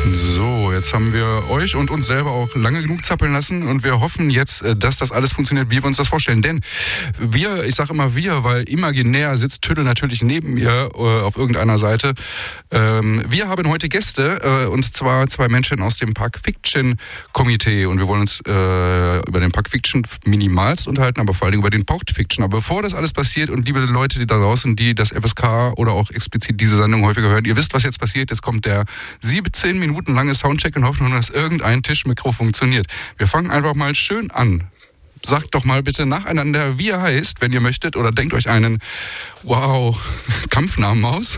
So, jetzt haben wir euch und uns selber auch lange genug zappeln lassen und wir hoffen jetzt, dass das alles funktioniert, wie wir uns das vorstellen. Denn wir, ich sage immer wir, weil imaginär sitzt Tüdel natürlich neben mir auf irgendeiner Seite. Wir haben heute Gäste und zwar zwei Menschen aus dem Park Fiction Komitee und wir wollen uns über den Park Fiction minimalst unterhalten, aber vor allem über den Port Fiction. Aber bevor das alles passiert und liebe Leute, die da draußen, die das FSK oder auch explizit diese Sendung häufiger hören, ihr wisst, was jetzt passiert. Jetzt kommt der 17 Minuten lange Soundcheck in Hoffnung, dass irgendein Tischmikro funktioniert. Wir fangen einfach mal schön an. Sagt doch mal bitte nacheinander, wie ihr heißt, wenn ihr möchtet, oder denkt euch einen, Kampfnamen aus.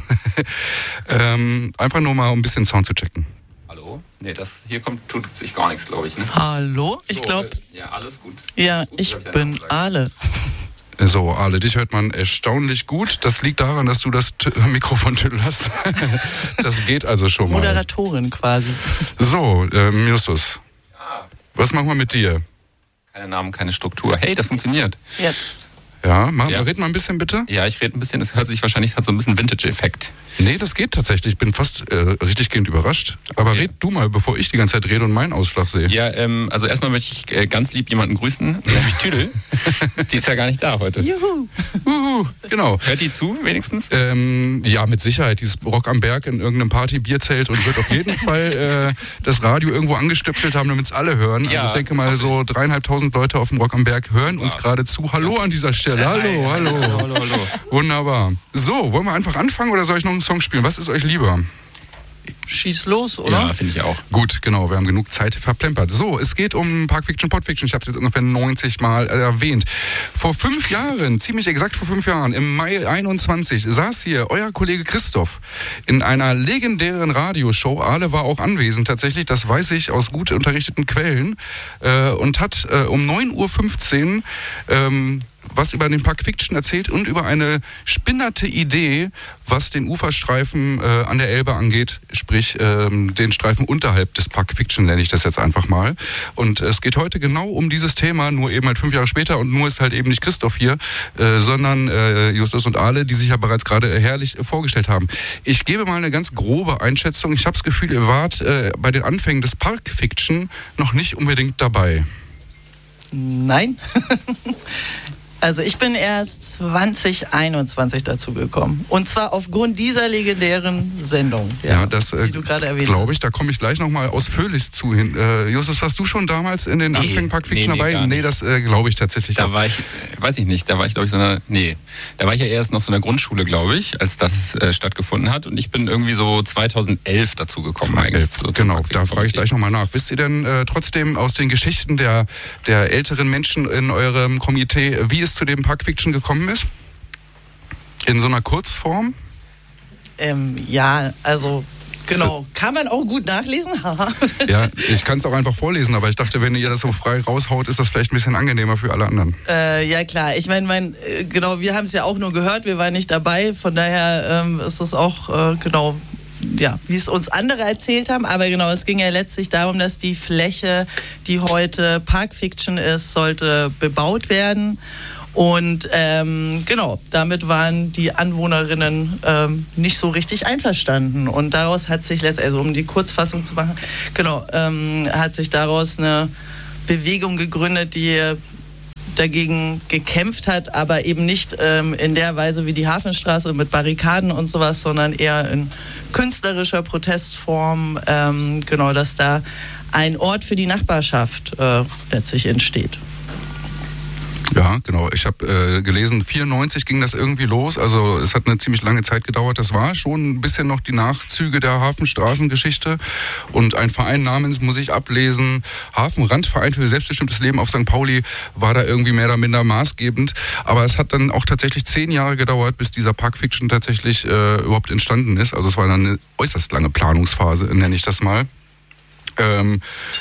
Einfach nur mal, um ein bisschen Sound zu checken. Hallo? Nee, hier tut sich gar nichts, glaube ich. Ne? Hallo? Ich glaube... Ja, alles gut. Ja, ich bin Ale. So, Ale, dich hört man erstaunlich gut. Das liegt daran, dass du das Mikrofon-Tüdel hast. Das geht also schon mal. Moderatorin quasi. So, Justus, was machen wir mit dir? Keine Namen, keine Struktur. Hey, das funktioniert. Jetzt. Ja, red mal ein bisschen bitte. Ja, ich rede ein bisschen, das hört sich wahrscheinlich, hat so ein bisschen Vintage-Effekt. Nee, das geht tatsächlich. Ich bin fast richtiggehend überrascht. Aber red du mal, bevor ich die ganze Zeit rede und meinen Ausschlag sehe. Ja, also erstmal möchte ich ganz lieb jemanden grüßen, nämlich Tüdel. Die ist ja gar nicht da heute. Juhu. Genau. Hört die zu, wenigstens? Ja, mit Sicherheit. Die ist Rock am Berg in irgendeinem Party-Bierzelt und wird auf jeden Fall das Radio irgendwo angestöpselt haben, damit es alle hören. Ja, also ich denke mal, so 3.500 Leute auf dem Rock am Berg hören uns gerade zu. Hallo an dieser Stelle. Hallo. Wunderbar. So, wollen wir einfach anfangen oder soll ich noch einen Song spielen? Was ist euch lieber? Schieß los, oder? Ja, finde ich auch. Gut, genau, wir haben genug Zeit verplempert. So, es geht um Park Fiction, Pod Fiction. Ich habe es jetzt ungefähr 90 Mal erwähnt. Vor 5 Jahren, ziemlich exakt vor 5 Jahren, im Mai 21, saß hier euer Kollege Christoph in einer legendären Radioshow. Ale war auch anwesend tatsächlich, das weiß ich aus gut unterrichteten Quellen. Und hat um 9.15 Uhr was über den Park Fiction erzählt und über eine spinnerte Idee, was den Uferstreifen an der Elbe angeht, sprich den Streifen unterhalb des Park Fiction, nenne ich das jetzt einfach mal. Und es geht heute genau um dieses Thema, nur eben halt 5 Jahre später und nur ist halt eben nicht Christoph hier, sondern Justus und Ale, die sich ja bereits gerade herrlich vorgestellt haben. Ich gebe mal eine ganz grobe Einschätzung. Ich habe das Gefühl, ihr wart bei den Anfängen des Park Fiction noch nicht unbedingt dabei. Nein. Also ich bin erst 2021 dazu gekommen. Und zwar aufgrund dieser legendären Sendung, die du gerade erwähnt hast. Glaube ich, da komme ich gleich nochmal ausführlichst zu hin. Justus, warst du schon damals in den Anfängen Park Fiction dabei? Nee, das glaube ich tatsächlich da auch. War ich, weiß ich nicht, da war ich glaube ich da war ich ja erst noch so in der Grundschule, glaube ich, als das stattgefunden hat. Und ich bin irgendwie so 2011 dazu gekommen eigentlich. So genau, da frage ich gleich nochmal nach. Wisst ihr denn trotzdem aus den Geschichten der älteren Menschen in eurem Komitee, wie es zu dem Park Fiction gekommen ist? In so einer Kurzform? Ja, also genau. Kann man auch gut nachlesen? Ja, ich kann es auch einfach vorlesen, aber ich dachte, wenn ihr das so frei raushaut, ist das vielleicht ein bisschen angenehmer für alle anderen. Ja klar, ich meine, genau, wir haben es ja auch nur gehört, wir waren nicht dabei, von daher ist es auch, genau, ja, wie es uns andere erzählt haben, aber genau, es ging ja letztlich darum, dass die Fläche, die heute Park Fiction ist, sollte bebaut werden. Und genau, damit waren die Anwohnerinnen nicht so richtig einverstanden. Und daraus hat sich letztendlich, also um die Kurzfassung zu machen, genau, hat sich daraus eine Bewegung gegründet, die dagegen gekämpft hat, aber eben nicht in der Weise wie die Hafenstraße mit Barrikaden und sowas, sondern eher in künstlerischer Protestform, genau, dass da ein Ort für die Nachbarschaft letztlich entsteht. Ja, genau. Ich habe gelesen, 94 ging das irgendwie los. Also es hat eine ziemlich lange Zeit gedauert. Das war schon ein bisschen noch die Nachzüge der Hafenstraßengeschichte. Und ein Verein namens, muss ich ablesen, Hafenrandverein für selbstbestimmtes Leben auf St. Pauli war da irgendwie mehr oder minder maßgebend. Aber es hat dann auch tatsächlich 10 Jahre gedauert, bis dieser Park Fiction tatsächlich überhaupt entstanden ist. Also es war dann eine äußerst lange Planungsphase, nenne ich das mal.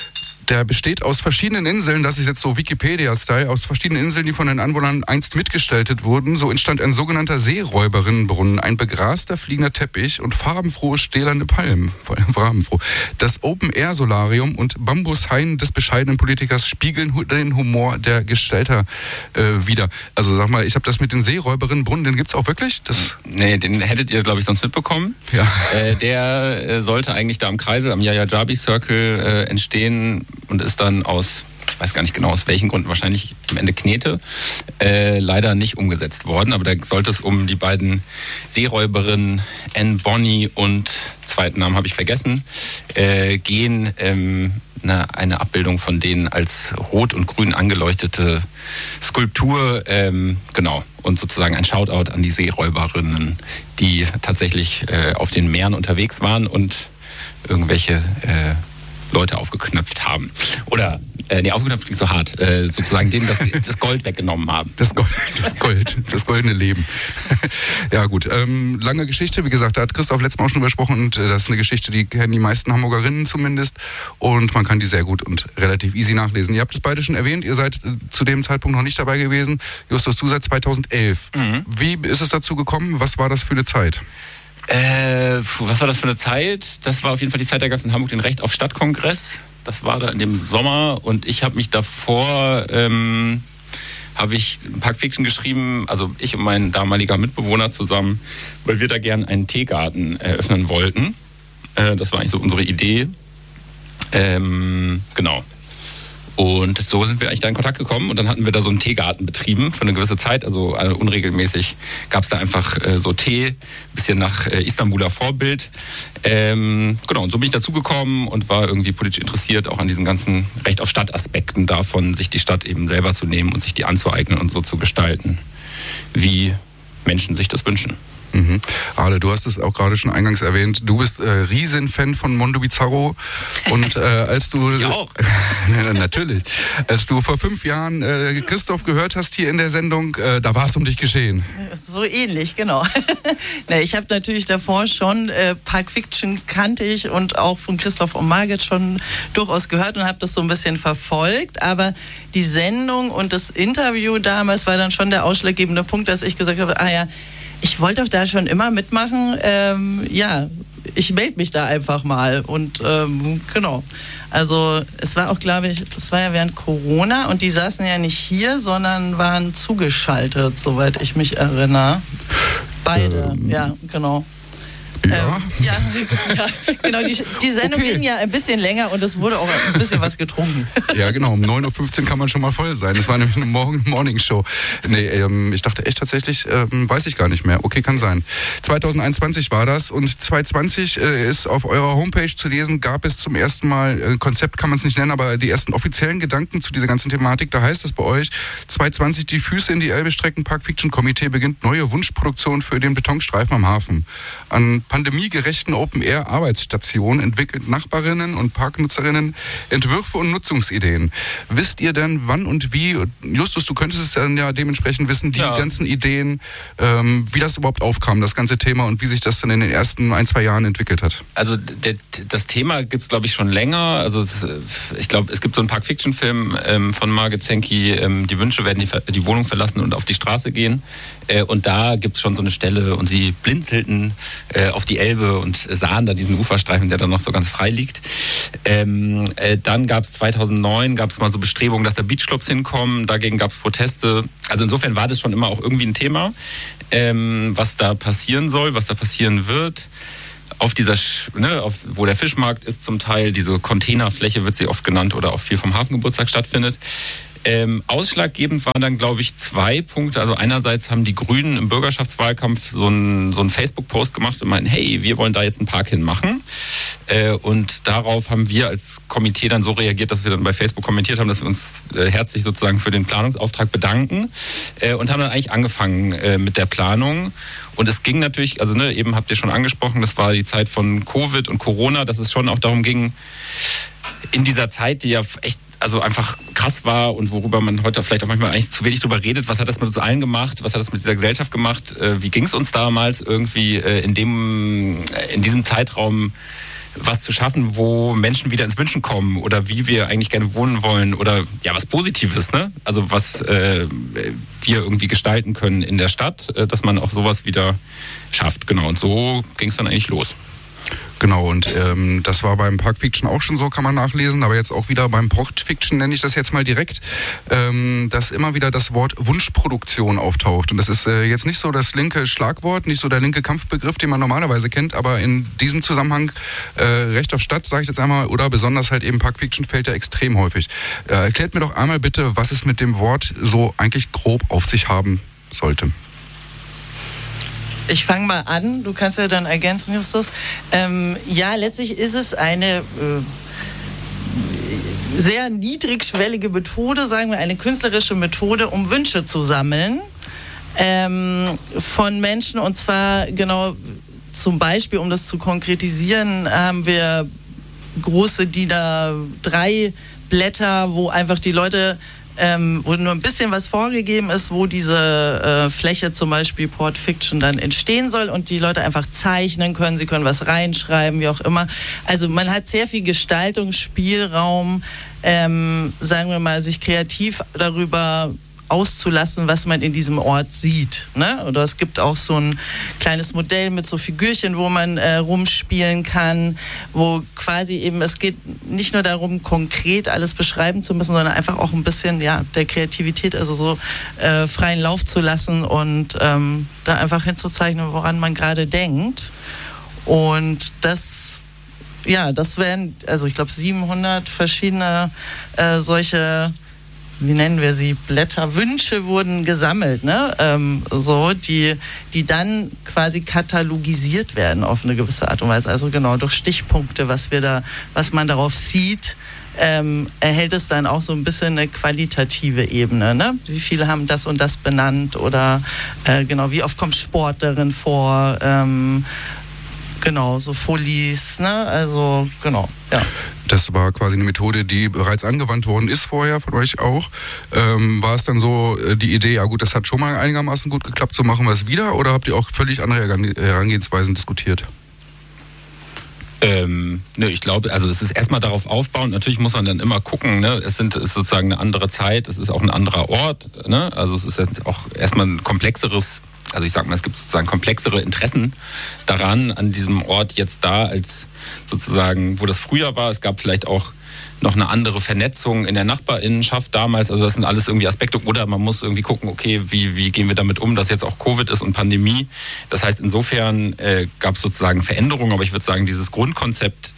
Der besteht aus verschiedenen Inseln, das ist jetzt so Wikipedia-Style, aus verschiedenen Inseln, die von den Anwohnern einst mitgestaltet wurden. So entstand ein sogenannter Seeräuberinnenbrunnen, ein begraster fliegender Teppich und farbenfrohe stählerne Palmen. Vor allem farbenfroh. Das Open-Air-Solarium und Bambushain des bescheidenen Politikers spiegeln den Humor der Gestalter wider. Also sag mal, ich habe das mit den Seeräuberinnenbrunnen, den gibt's auch wirklich? Nee, den hättet ihr, glaube ich, sonst mitbekommen. Ja. Der sollte eigentlich da am Kreisel, am Yaya Jabi Circle entstehen und ist dann aus, ich weiß gar nicht genau aus welchen Gründen, wahrscheinlich am Ende Knete, leider nicht umgesetzt worden. Aber da sollte es um die beiden Seeräuberinnen Anne Bonny und, zweiten Namen habe ich vergessen, gehen. Eine Abbildung von denen als rot und grün angeleuchtete Skulptur, genau. Und sozusagen ein Shoutout an die Seeräuberinnen, die tatsächlich auf den Meeren unterwegs waren und irgendwelche Leute aufgeknöpft haben. Oder, aufgeknöpft klingt so hart, sozusagen denen das Gold weggenommen haben. Das goldene Leben. Ja gut, lange Geschichte, wie gesagt, da hat Christoph letztes Mal auch schon drüber gesprochen und das ist eine Geschichte, die kennen die meisten Hamburgerinnen zumindest und man kann die sehr gut und relativ easy nachlesen. Ihr habt es beide schon erwähnt, ihr seid zu dem Zeitpunkt noch nicht dabei gewesen. Justus, du seit 2011. Mhm. Wie ist es dazu gekommen? Was war das für eine Zeit? Was war das für eine Zeit? Das war auf jeden Fall die Zeit, da gab es in Hamburg den Recht auf Stadtkongress. Das war da in dem Sommer und ich habe mich davor, habe ich Pulp Fiction geschrieben, also ich und mein damaliger Mitbewohner zusammen, weil wir da gern einen Teegarten eröffnen wollten. Das war eigentlich so unsere Idee. Genau. Und so sind wir eigentlich da in Kontakt gekommen und dann hatten wir da so einen Teegarten betrieben für eine gewisse Zeit, also unregelmäßig gab es da einfach so Tee, bisschen nach Istanbuler Vorbild. Genau, und so bin ich dazugekommen und war irgendwie politisch interessiert, auch an diesen ganzen Recht auf Stadt-Aspekten davon, sich die Stadt eben selber zu nehmen und sich die anzueignen und so zu gestalten, wie Menschen sich das wünschen. Mhm. Ale, du hast es auch gerade schon eingangs erwähnt, du bist Riesenfan von Mondo Bizarro und als du... Ich auch. Natürlich. Als du vor 5 Jahren Christoph gehört hast hier in der Sendung, da war es um dich geschehen. So ähnlich, genau. Ich habe natürlich davor schon Pulp Fiction kannte ich und auch von Christoph und Margit schon durchaus gehört und habe das so ein bisschen verfolgt, aber die Sendung und das Interview damals war dann schon der ausschlaggebende Punkt, dass ich gesagt habe, ich wollte doch da schon immer mitmachen. Ich melde mich da einfach mal. Und genau. Also es war auch, glaube ich, es war ja während Corona und die saßen ja nicht hier, sondern waren zugeschaltet, soweit ich mich erinnere. Beide, ja, genau. Ja. Genau. Die Sendung ging ja ein bisschen länger und es wurde auch ein bisschen was getrunken. Ja, genau. Um 9.15 Uhr kann man schon mal voll sein. Das war nämlich eine Morning-Show. Nee, ich dachte echt tatsächlich, weiß ich gar nicht mehr. Okay, kann sein. 2021 war das und 2020 ist auf eurer Homepage zu lesen, gab es zum ersten Mal, Konzept kann man es nicht nennen, aber die ersten offiziellen Gedanken zu dieser ganzen Thematik. Da heißt es bei euch, 2020 die Füße in die Elbe strecken, Pulp Fiction Komitee beginnt neue Wunschproduktion für den Betonstreifen am Hafen. An pandemiegerechten Open-Air-Arbeitsstationen entwickelt Nachbarinnen und Parknutzerinnen Entwürfe und Nutzungsideen. Wisst ihr denn, wann und wie, Justus, du könntest es dann ja dementsprechend wissen, die ganzen Ideen, wie das überhaupt aufkam, das ganze Thema und wie sich das dann in den ersten 1-2 Jahren entwickelt hat? Also das Thema gibt es, glaube ich, schon länger. Also ich glaube, es gibt so einen Pulp-Fiction-Film von Margit Zenki, die Wünsche werden die Wohnung verlassen und auf die Straße gehen. Und da gibt es schon so eine Stelle und sie blinzelten auf die Elbe und sahen da diesen Uferstreifen, der dann noch so ganz frei liegt. Dann gab es 2009 mal so Bestrebungen, dass da Beachclubs hinkommen. Dagegen gab es Proteste. Also insofern war das schon immer auch irgendwie ein Thema, was da passieren soll, was da passieren wird. Auf dieser, wo der Fischmarkt ist zum Teil, diese Containerfläche wird sie oft genannt oder auch viel vom Hafengeburtstag stattfindet. Ausschlaggebend waren dann, glaube ich, 2 Punkte. Also einerseits haben die Grünen im Bürgerschaftswahlkampf so einen Facebook-Post gemacht und meinten, hey, wir wollen da jetzt einen Park hinmachen. Und darauf haben wir als Komitee dann so reagiert, dass wir dann bei Facebook kommentiert haben, dass wir uns herzlich sozusagen für den Planungsauftrag bedanken und haben dann eigentlich angefangen mit der Planung. Und es ging natürlich, also eben habt ihr schon angesprochen, das war die Zeit von Covid und Corona, dass es schon auch darum ging, in dieser Zeit, die ja echt also einfach krass war und worüber man heute vielleicht auch manchmal eigentlich zu wenig drüber redet. Was hat das mit uns allen gemacht? Was hat das mit dieser Gesellschaft gemacht? Wie ging es uns damals irgendwie in diesem Zeitraum was zu schaffen, wo Menschen wieder ins Wünschen kommen oder wie wir eigentlich gerne wohnen wollen oder ja, was Positives, ne? Also was wir irgendwie gestalten können in der Stadt, dass man auch sowas wieder schafft. Genau, und so ging es dann eigentlich los. Genau, und das war beim Park Fiction auch schon so, kann man nachlesen, aber jetzt auch wieder beim Port Fiction, nenne ich das jetzt mal direkt, dass immer wieder das Wort Wunschproduktion auftaucht. Und das ist jetzt nicht so das linke Schlagwort, nicht so der linke Kampfbegriff, den man normalerweise kennt, aber in diesem Zusammenhang Recht auf Stadt, sage ich jetzt einmal, oder besonders halt eben Park Fiction fällt ja extrem häufig. Erklärt mir doch einmal bitte, was es mit dem Wort so eigentlich grob auf sich haben sollte. Ich fange mal an, du kannst ja dann ergänzen, Justus. Ja, letztlich ist es eine sehr niedrigschwellige Methode, sagen wir eine künstlerische Methode, um Wünsche zu sammeln von Menschen. Und zwar genau zum Beispiel, um das zu konkretisieren, haben wir große DIN A3 Blätter, wo einfach die Leute wo nur ein bisschen was vorgegeben ist, wo diese Fläche zum Beispiel Port Fiction dann entstehen soll und die Leute einfach zeichnen können, sie können was reinschreiben, wie auch immer. Also man hat sehr viel Gestaltungsspielraum, sagen wir mal, sich kreativ darüber auszulassen, was man in diesem Ort sieht. Ne? Oder es gibt auch so ein kleines Modell mit so Figürchen, wo man rumspielen kann, wo quasi eben, es geht nicht nur darum, konkret alles beschreiben zu müssen, sondern einfach auch ein bisschen der Kreativität, also so freien Lauf zu lassen und da einfach hinzuzeichnen, woran man gerade denkt. Und das wären, also ich glaube 700 verschiedene solche, wie nennen wir sie, Blätterwünsche wurden gesammelt, ne? Die dann quasi katalogisiert werden auf eine gewisse Art und Weise. Also genau durch Stichpunkte, was man darauf sieht, erhält es dann auch so ein bisschen eine qualitative Ebene, ne? Wie viele haben das und das benannt oder wie oft kommt Sport darin vor? Genau, so Folies, ne? Also genau, ja. Das war quasi eine Methode, die bereits angewandt worden ist vorher, von euch auch. War es dann so die Idee, ja gut, das hat schon mal einigermaßen gut geklappt, so machen wir es wieder? Oder habt ihr auch völlig andere Herangehensweisen diskutiert? Ich glaube, also es ist erstmal darauf aufbauen. Natürlich muss man dann immer gucken, ne? Es ist sozusagen eine andere Zeit, es ist auch ein anderer Ort, ne? Also es ist halt auch erstmal ein komplexeres, also ich sag mal, es gibt sozusagen komplexere Interessen daran, an diesem Ort jetzt da, als sozusagen, wo das früher war. Es gab vielleicht auch noch eine andere Vernetzung in der Nachbarinnenschaft damals. Also das sind alles irgendwie Aspekte. Oder man muss irgendwie gucken, okay, wie gehen wir damit um, dass jetzt auch Covid ist und Pandemie. Das heißt, insofern gab es sozusagen Veränderungen. Aber ich würde sagen, dieses Grundkonzept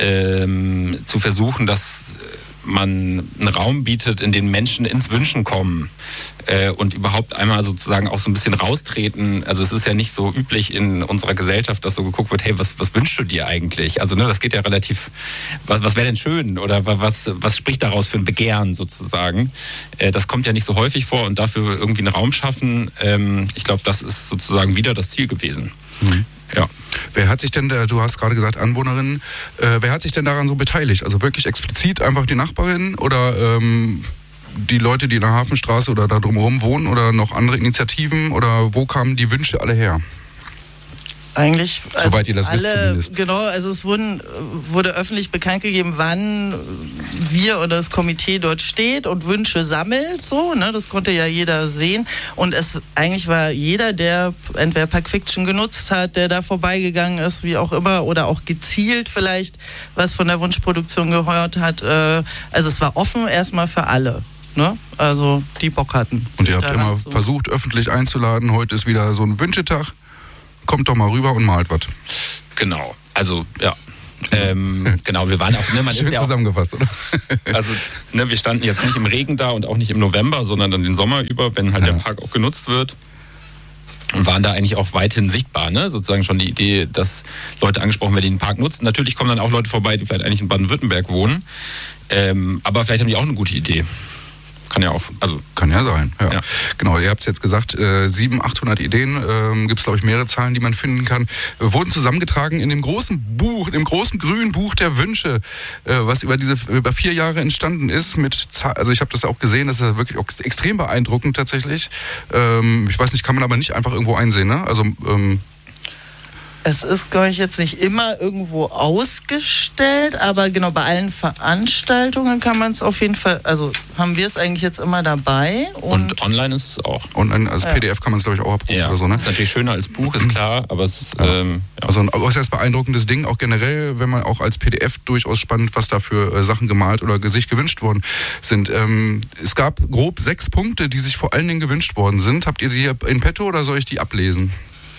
zu versuchen, dass man einen Raum bietet, in den Menschen ins Wünschen kommen und überhaupt einmal sozusagen auch so ein bisschen raustreten. Also es ist ja nicht so üblich in unserer Gesellschaft, dass so geguckt wird, hey, was wünschst du dir eigentlich? Also das geht ja relativ, was wäre denn schön oder was spricht daraus für ein Begehren sozusagen? Das kommt ja nicht so häufig vor und dafür irgendwie einen Raum schaffen, ich glaube, das ist sozusagen wieder das Ziel gewesen. Mhm. Ja. Wer hat sich denn, du hast gerade gesagt Anwohnerinnen, wer hat sich denn daran so beteiligt? Also wirklich explizit einfach die Nachbarinnen oder die Leute, die in der Hafenstraße oder da drumherum wohnen oder noch andere Initiativen oder wo kamen die Wünsche alle her? Eigentlich, also soweit ihr das wisst zumindest. Genau, also es wurde öffentlich bekannt gegeben, wann wir oder das Komitee dort steht und Wünsche sammelt, so, ne, das konnte ja jeder sehen und eigentlich war jeder, der entweder Park Fiction genutzt hat, der da vorbeigegangen ist, wie auch immer, oder auch gezielt vielleicht was von der Wunschproduktion gehört hat, also es war offen erstmal für alle. Ne? Also die Bock hatten. Und ihr habt immer versucht, öffentlich einzuladen, heute ist wieder so ein Wünschetag. Kommt doch mal rüber und malt was. Genau, also ja. Genau, wir waren auch, man schön ist ja zusammengefasst, oder? Also, wir standen jetzt nicht im Regen da und auch nicht im November, sondern dann den Sommer über, wenn halt der Park auch genutzt wird. Und waren da eigentlich auch weithin sichtbar, ne? Sozusagen schon die Idee, dass Leute angesprochen werden, die den Park nutzen. Natürlich kommen dann auch Leute vorbei, die vielleicht eigentlich in Baden-Württemberg wohnen. Aber vielleicht haben die auch eine gute Idee. Kann ja auch, also kann ja sein. Ja. Genau, ihr habt es jetzt gesagt, 700, 800 Ideen, gibt es glaube ich mehrere Zahlen, die man finden kann, wurden zusammengetragen in dem großen Buch, in dem großen grünen Buch der Wünsche, was über 4 Jahre entstanden ist. Also ich habe das auch gesehen, das ist wirklich auch extrem beeindruckend tatsächlich. Ich weiß nicht, kann man aber nicht einfach irgendwo einsehen, ne? Also Es ist, glaube ich, jetzt nicht immer irgendwo ausgestellt, aber genau bei allen Veranstaltungen kann man es auf jeden Fall, also haben wir es eigentlich jetzt immer dabei. Und online ist es auch. Und als PDF kann man es, glaube ich, auch abrufen oder so, ne? Ist natürlich schöner als Buch, ist klar, aber es ist... Also ein äußerst beeindruckendes Ding, auch generell, wenn man auch als PDF durchaus spannend, was da für Sachen gemalt oder sich gewünscht worden sind. Es gab grob 6 Punkte, die sich vor allen Dingen gewünscht worden sind. Habt ihr die in petto oder soll ich die ablesen?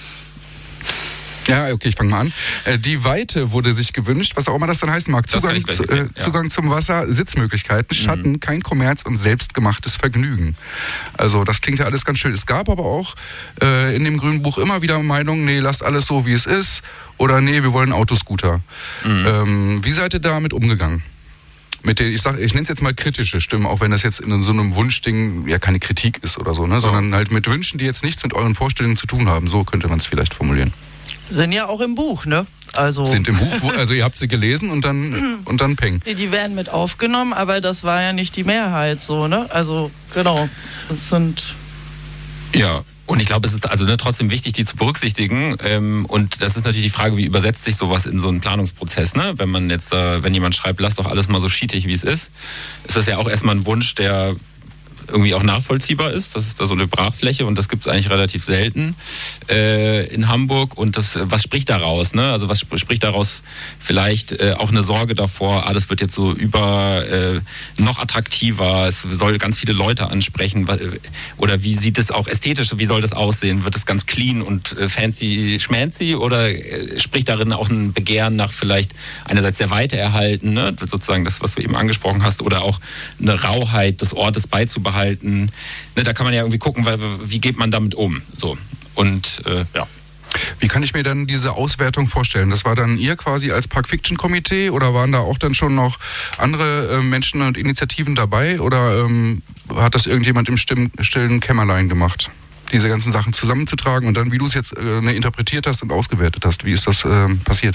Ja, okay, ich fange mal an. Die Weite wurde sich gewünscht, was auch immer das dann heißen mag. Zugang zum Wasser, Sitzmöglichkeiten, Schatten, kein Kommerz und selbstgemachtes Vergnügen. Also das klingt ja alles ganz schön. Es gab aber auch in dem grünen Buch immer wieder Meinungen, nee, lasst alles so, wie es ist. Oder nee, wir wollen Autoscooter. Wie seid ihr damit umgegangen? Mit den, ich nenne es jetzt mal kritische Stimmen, auch wenn das jetzt in so einem Wunschding ja keine Kritik ist oder so, ne? Sondern halt mit Wünschen, die jetzt nichts mit euren Vorstellungen zu tun haben. So könnte man es vielleicht formulieren. Sind ja auch im Buch, ne? Also sind im Buch, also ihr habt sie gelesen und dann peng. Die werden mit aufgenommen, aber das war ja nicht die Mehrheit so, ne? Also genau, das sind... Ja, und ich glaube, es ist also trotzdem wichtig, die zu berücksichtigen. Und das ist natürlich die Frage, wie übersetzt sich sowas in so einen Planungsprozess, ne? Wenn man jetzt, wenn jemand schreibt, lass doch alles mal so schietig, wie es ist das ja auch erstmal ein Wunsch, der irgendwie auch nachvollziehbar ist. Das ist da so eine Brachfläche und das gibt es eigentlich relativ selten in Hamburg. Und was spricht daraus? Ne? Also was spricht daraus vielleicht auch eine Sorge davor, das wird jetzt so noch attraktiver, es soll ganz viele Leute ansprechen. Oder wie sieht es auch ästhetisch, wie soll das aussehen? Wird es ganz clean und fancy schmancy oder spricht darin auch ein Begehren nach vielleicht einerseits der Weite erhalten, ne? Sozusagen das, was du eben angesprochen hast, oder auch eine Rauheit des Ortes beizubehalten. Ne, da kann man ja irgendwie gucken, wie geht man damit um. So. Und ja. Wie kann ich mir dann diese Auswertung vorstellen? Das war dann ihr quasi als Park Fiction Komitee oder waren da auch dann schon noch andere Menschen und Initiativen dabei oder hat das irgendjemand im stillen Kämmerlein gemacht? Diese ganzen Sachen zusammenzutragen und dann, wie du es jetzt interpretiert hast und ausgewertet hast, wie ist das passiert?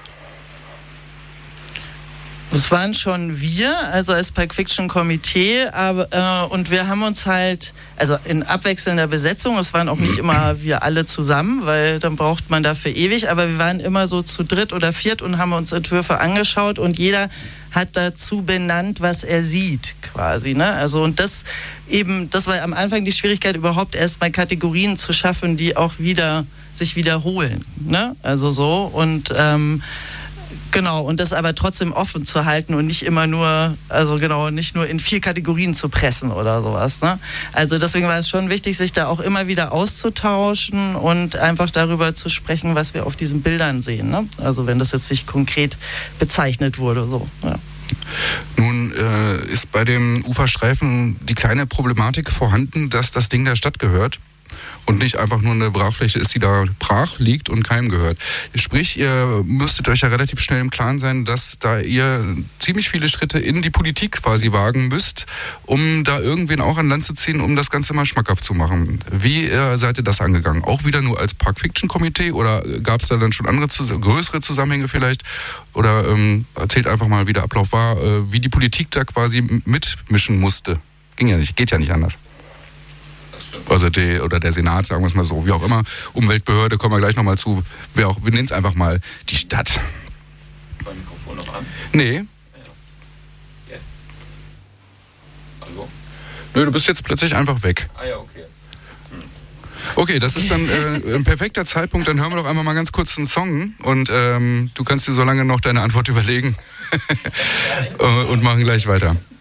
Das waren schon wir, also als Park Fiction Komitee, und wir haben uns halt, also in abwechselnder Besetzung, es waren auch nicht immer wir alle zusammen, weil dann braucht man dafür ewig, aber wir waren immer so zu dritt oder viert und haben uns Entwürfe angeschaut und jeder hat dazu benannt, was er sieht, quasi, ne? Also und das war am Anfang die Schwierigkeit, überhaupt erstmal Kategorien zu schaffen, die auch sich wiederholen, ne? Also so und genau, und das aber trotzdem offen zu halten und nicht immer nur, nicht nur in 4 Kategorien zu pressen oder sowas, ne? Also deswegen war es schon wichtig, sich da auch immer wieder auszutauschen und einfach darüber zu sprechen, was wir auf diesen Bildern sehen, ne? Also wenn das jetzt nicht konkret bezeichnet wurde, so, ja. Nun ist bei dem Uferstreifen die kleine Problematik vorhanden, dass das Ding der Stadt gehört. Und nicht einfach nur eine Brachfläche ist, die da brach liegt und keinem gehört. Sprich, ihr müsstet euch ja relativ schnell im Klaren sein, dass da ihr ziemlich viele Schritte in die Politik quasi wagen müsst, um da irgendwen auch an Land zu ziehen, um das Ganze mal schmackhaft zu machen. Wie seid ihr das angegangen? Auch wieder nur als Park Fiction Komitee oder gab es da dann schon andere, größere Zusammenhänge vielleicht? Oder erzählt einfach mal, wie der Ablauf war, wie die Politik da quasi mitmischen musste. Ging ja nicht, geht ja nicht anders. Also der Senat, sagen wir es mal so, wie auch immer, Umweltbehörde, kommen wir gleich nochmal zu, wir nennen es einfach mal die Stadt. War das Mikrofon noch an? Nee. Ja. Jetzt? Hallo? Nö, du bist jetzt plötzlich einfach weg. Ah ja, okay. Okay, das ist dann ein perfekter Zeitpunkt, dann hören wir doch einfach mal ganz kurz einen Song und du kannst dir so lange noch deine Antwort überlegen und machen gleich weiter.